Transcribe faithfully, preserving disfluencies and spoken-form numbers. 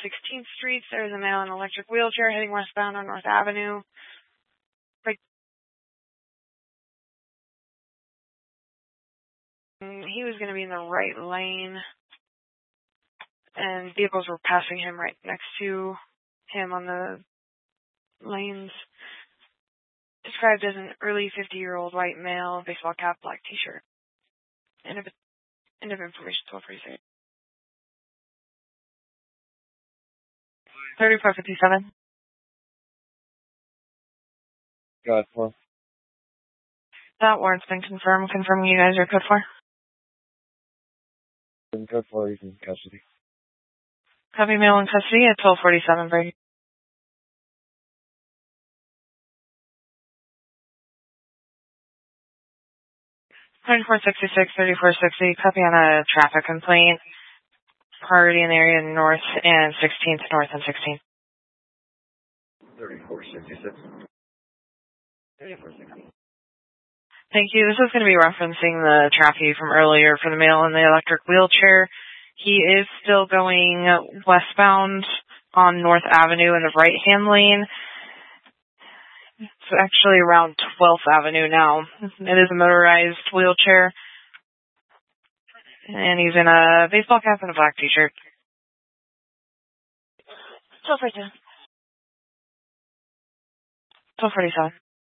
sixteenth Street. There's a male in an electric wheelchair heading westbound on North Avenue. Right. He was going to be in the right lane, and vehicles were passing him right next to him on the lanes. Described as an early fifty-year-old white male, baseball cap, black T-shirt. End of, end of information, twelve forty-six. thirty-four fifty-seven. Got four. That warrant's been confirmed. Confirming you guys are code four. Code four, he's in custody. Copy, male in custody at twelve forty-seven, Brady. thirty-four sixty-six, thirty-four sixty, copy on a traffic complaint. Priority in the area north and sixteenth, north and sixteenth. thirty-four sixty-six. thirty-four sixty. Thank you. This is going to be referencing the traffic from earlier for the male in the electric wheelchair. He is still going westbound on North Avenue in the right-hand lane. It's actually around twelfth Avenue now. It is a motorized wheelchair. And he's in a baseball cap and a black T-shirt. twelve forty-seven. twelve forty-seven.